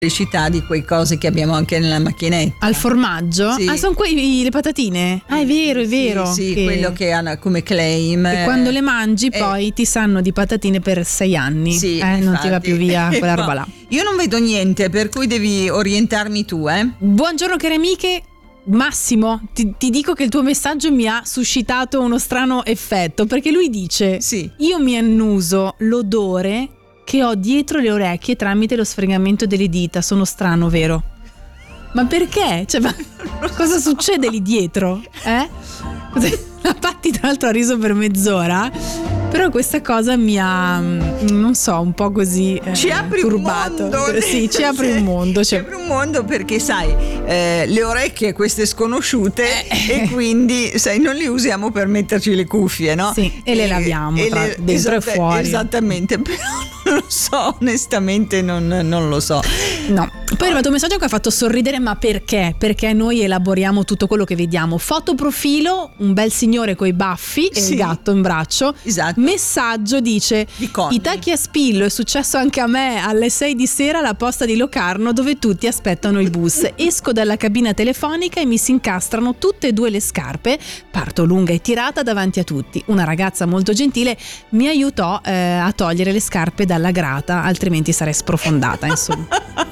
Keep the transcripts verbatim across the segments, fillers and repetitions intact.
pubblicità di quei cose che abbiamo anche nella macchinetta. Al formaggio? Sì. Ah, sono quei, le patatine? Ah, è vero, è vero. Sì, sì, che, quello che hanno come claim. E quando le mangi eh, poi ti sanno di patatine per sei anni. Sì, eh, non ti va infatti. più via quella roba là. Io non vedo niente, per cui devi orientarmi tu, eh. Buongiorno cari amiche. Massimo, ti, ti dico che il tuo messaggio mi ha suscitato uno strano effetto, perché lui dice: Sì. io mi annuso l'odore che ho dietro le orecchie tramite lo sfregamento delle dita. Sono strano, vero? Ma perché? Cioè, ma cosa succede lì dietro? Eh? La Patti tra l'altro ha riso per mezz'ora, però questa cosa mi ha, non so, un po' così eh, ci apri turbato. un mondo. Sì, ci apri Sì, un mondo. Cioè. Ci apri un mondo perché sai, eh, le orecchie queste sconosciute eh. e quindi sai, non le usiamo per metterci le cuffie, no? Sì, e le laviamo e tra, le, dentro esatta, e fuori. Esattamente, però non lo so, onestamente non, non lo so. No. Poi è arrivato un messaggio che ha fatto sorridere, ma perché? Perché noi elaboriamo tutto quello che vediamo. Fotoprofilo, un bel signore coi baffi e sì. il gatto in braccio. Esatto. Messaggio dice: i tacchi a spillo, è successo anche a me alle sei di sera alla posta di Locarno dove tutti aspettano i bus. Esco dalla cabina telefonica e mi si incastrano tutte e due le scarpe, parto lunga e tirata davanti a tutti. Una ragazza molto gentile mi aiutò eh, a togliere le scarpe dalla grata, altrimenti sarei sprofondata, insomma.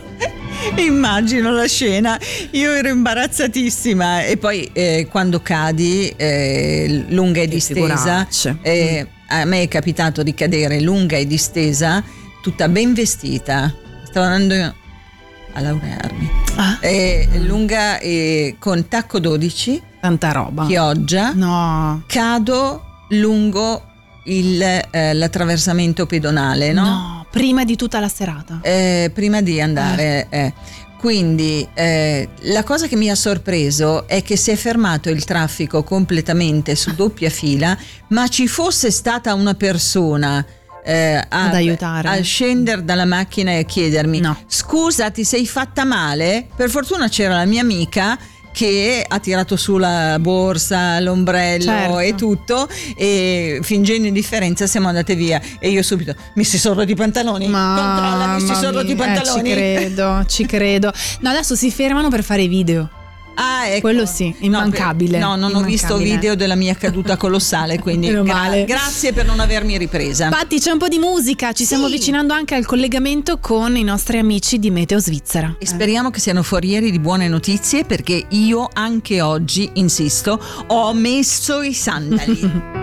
Immagino la scena, io ero imbaраzzatissima e poi eh, quando cadi eh, lunga e distesa, eh, a me è capitato di cadere lunga e distesa, tutta ben vestita, stavo andando a laurearmi, ah. eh, lunga e con tacco dodici, tanta roba, pioggia, no, cado lungo il, eh, l'attraversamento pedonale, no? No. Prima di tutta la serata? Eh, prima di andare. Eh. Eh. Quindi eh, la cosa che mi ha sorpreso è che si è fermato il traffico completamente su doppia fila, ma ci fosse stata una persona eh, a, ad aiutare, a scendere dalla macchina e a chiedermi: no. Scusa, ti sei fatta male? Per fortuna c'era la mia amica che ha tirato su la borsa, l'ombrello, certo, e tutto, e fingendo indifferenza siamo andate via e io subito: mi si sono rotti i pantaloni, controlla, mi si sono rotti i pantaloni. Eh, ci credo, ci credo. No, adesso si fermano per fare i video. Ah, ecco. Quello sì, immancabile. No, non immancabile. ho visto video della mia caduta colossale, quindi gra- grazie per non avermi ripresa. Patti, c'è un po' di musica, ci sì. stiamo avvicinando anche al collegamento con i nostri amici di Meteo Svizzera. E speriamo che siano forieri di buone notizie, perché io anche oggi, insisto, ho messo i sandali.